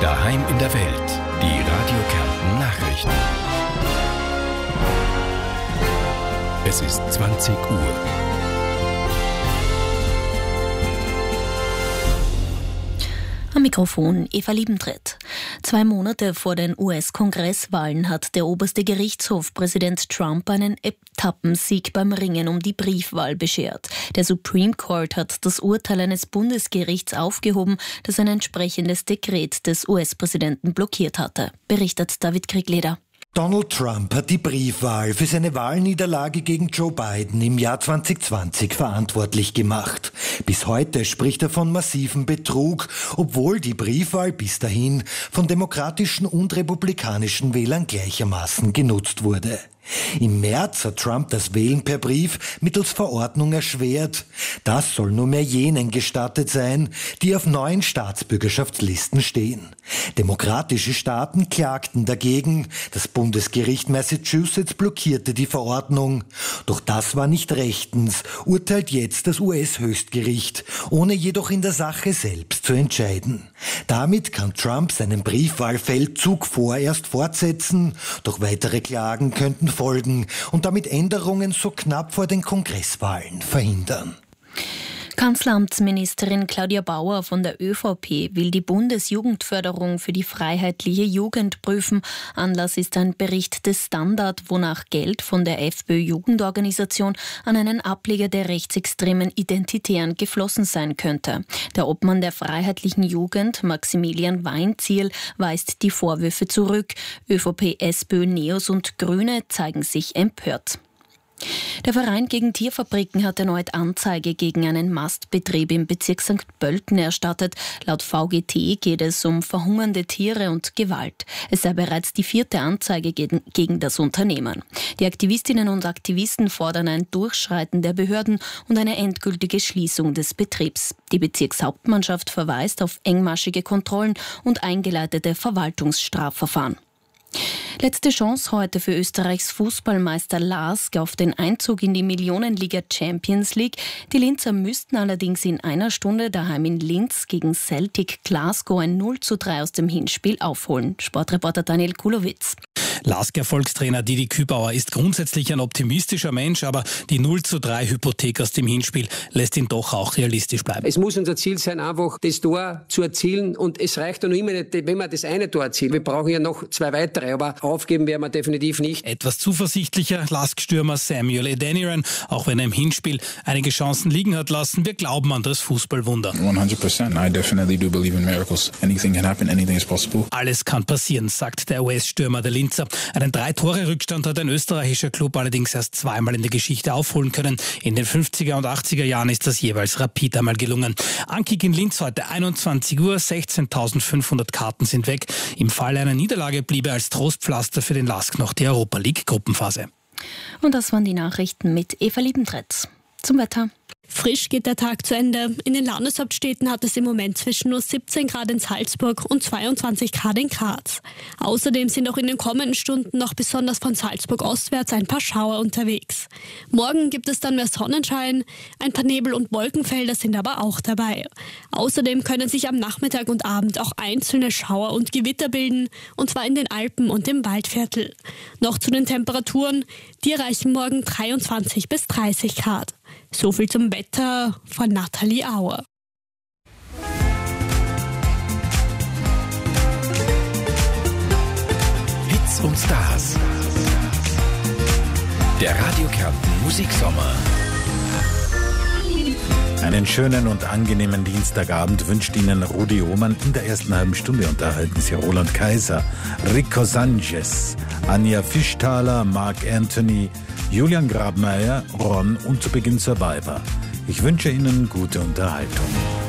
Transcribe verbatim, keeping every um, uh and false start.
Daheim in der Welt. Die Radio Kärnten Nachrichten. Es ist zwanzig Uhr. Am Mikrofon Eva Liebentritt. Zwei Monate vor den U S-Kongresswahlen hat der oberste Gerichtshof Präsident Trump einen Etappensieg beim Ringen um die Briefwahl beschert. Der Supreme Court hat das Urteil eines Bundesgerichts aufgehoben, das ein entsprechendes Dekret des U S-Präsidenten blockiert hatte, berichtet David Kriegleder. Donald Trump hat die Briefwahl für seine Wahlniederlage gegen Joe Biden im Jahr zwanzig zwanzig verantwortlich gemacht. Bis heute spricht er von massivem Betrug, obwohl die Briefwahl bis dahin von demokratischen und republikanischen Wählern gleichermaßen genutzt wurde. Im März hat Trump das Wählen per Brief mittels Verordnung erschwert. Das soll nur mehr jenen gestattet sein, die auf neuen Staatsbürgerschaftslisten stehen. Demokratische Staaten klagten dagegen. Das Bundesgericht Massachusetts blockierte die Verordnung. Doch das war nicht rechtens, urteilt jetzt das U S-Höchstgericht, ohne jedoch in der Sache selbst zu entscheiden. Damit kann Trump seinen Briefwahlfeldzug vorerst fortsetzen, doch weitere Klagen könnten folgen und damit Änderungen so knapp vor den Kongresswahlen verhindern. Kanzleramtsministerin Claudia Bauer von der ÖVP will die Bundesjugendförderung für die freiheitliche Jugend prüfen. Anlass ist ein Bericht des Standard, wonach Geld von der FPÖ-Jugendorganisation an einen Ableger der rechtsextremen Identitären geflossen sein könnte. Der Obmann der freiheitlichen Jugend, Maximilian Weinzierl, weist die Vorwürfe zurück. ÖVP, SPÖ, Neos und Grüne zeigen sich empört. Der Verein gegen Tierfabriken hat erneut Anzeige gegen einen Mastbetrieb im Bezirk Sankt Pölten erstattet. Laut V G T geht es um verhungernde Tiere und Gewalt. Es sei bereits die vierte Anzeige gegen, gegen das Unternehmen. Die Aktivistinnen und Aktivisten fordern ein Durchschreiten der Behörden und eine endgültige Schließung des Betriebs. Die Bezirkshauptmannschaft verweist auf engmaschige Kontrollen und eingeleitete Verwaltungsstrafverfahren. Letzte Chance heute für Österreichs Fußballmeister Lask auf den Einzug in die Millionenliga Champions League. Die Linzer müssten allerdings in einer Stunde daheim in Linz gegen Celtic Glasgow ein null zu drei aus dem Hinspiel aufholen. Sportreporter Daniel Kulowitz. Lask-Erfolgstrainer Didi Kübauer ist grundsätzlich ein optimistischer Mensch, aber die null zu drei Hypothek aus dem Hinspiel lässt ihn doch auch realistisch bleiben. Es muss unser Ziel sein, einfach das Tor zu erzielen, und es reicht ja noch immer nicht, wenn man das eine Tor erzielt. Wir brauchen ja noch zwei weitere, aber aufgeben werden wir definitiv nicht. Etwas zuversichtlicher Lask-Stürmer Samuel Adeniran, auch wenn er im Hinspiel einige Chancen liegen hat lassen. Wir glauben an das Fußballwunder. hundert Prozent. I definitely do believe in miracles. Anything can happen, anything is possible. Alles kann passieren, sagt der U S-Stürmer der Linzer. Einen Drei-Tore-Rückstand hat ein österreichischer Club allerdings erst zweimal in der Geschichte aufholen können. In den fünfziger und achtziger Jahren ist das jeweils Rapid einmal gelungen. Ankick in Linz heute einundzwanzig Uhr, sechzehntausendfünfhundert Karten sind weg. Im Fall einer Niederlage bliebe als Trostpflaster für den Lask noch die Europa League-Gruppenphase. Und das waren die Nachrichten mit Eva Liebentritt. Zum Wetter. Frisch geht der Tag zu Ende. In den Landeshauptstädten hat es im Moment zwischen nur siebzehn Grad in Salzburg und zweiundzwanzig Grad in Graz. Außerdem sind auch in den kommenden Stunden noch besonders von Salzburg ostwärts ein paar Schauer unterwegs. Morgen gibt es dann mehr Sonnenschein, ein paar Nebel- und Wolkenfelder sind aber auch dabei. Außerdem können sich am Nachmittag und Abend auch einzelne Schauer und Gewitter bilden, und zwar in den Alpen und im Waldviertel. Noch zu den Temperaturen, die erreichen morgen dreiundzwanzig bis dreißig Grad. So viel zum Wetter von Nathalie Auer. Hits und Stars. Der Radio Kärnten Musiksommer. Einen schönen und angenehmen Dienstagabend wünscht Ihnen Rudi Roman. In der ersten halben Stunde unterhalten Sie Roland Kaiser, Rico Sanchez, Anja Fischthaler, Mark Anthony, Julian Grabmeier, Ron und zu Beginn Survivor. Ich wünsche Ihnen gute Unterhaltung.